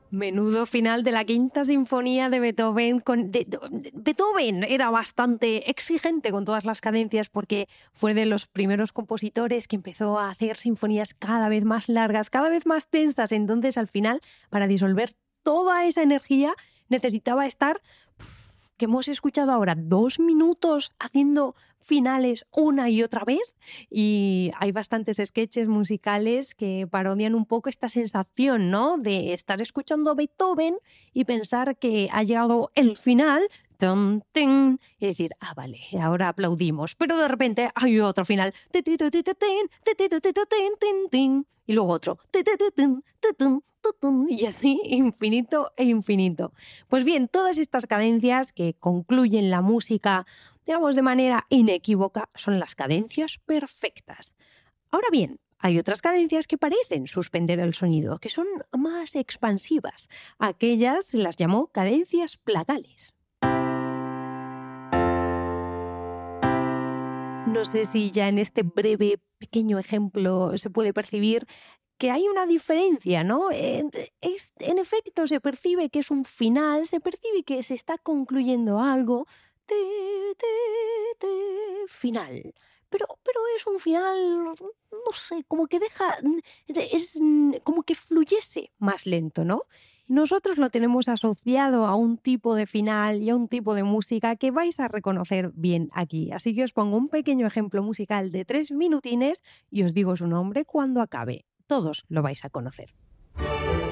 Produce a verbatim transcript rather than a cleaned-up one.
Menudo final de la Quinta Sinfonía de Beethoven. Con, de, de, Beethoven era bastante exigente con todas las cadencias porque fue de los primeros compositores que empezó a hacer sinfonías cada vez más largas, cada vez más tensas. Entonces, al final, para disolver toda esa energía, necesitaba estar, que hemos escuchado ahora, dos minutos haciendo finales una y otra vez, y hay bastantes sketches musicales que parodian un poco esta sensación, ¿no?, de estar escuchando a Beethoven y pensar que ha llegado el final, tum, tum, y decir, ah, vale, ahora aplaudimos, pero de repente hay otro final, y luego otro, y así infinito e infinito. Pues bien, todas estas cadencias que concluyen la música, digamos, de manera inequívoca, son las cadencias perfectas. Ahora bien, hay otras cadencias que parecen suspender el sonido, que son más expansivas. Aquellas las llamó cadencias plagales. No sé si ya en este breve, pequeño ejemplo se puede percibir que hay una diferencia, ¿no? En, es, en efecto, se percibe que es un final, se percibe que se está concluyendo algo, te, te, te, final. Pero, pero es un final, no sé, como que deja, es como que fluyese más lento, ¿no? Nosotros lo tenemos asociado a un tipo de final y a un tipo de música que vais a reconocer bien aquí. Así que os pongo un pequeño ejemplo musical de tres minutines y os digo su nombre cuando acabe. Todos lo vais a conocer.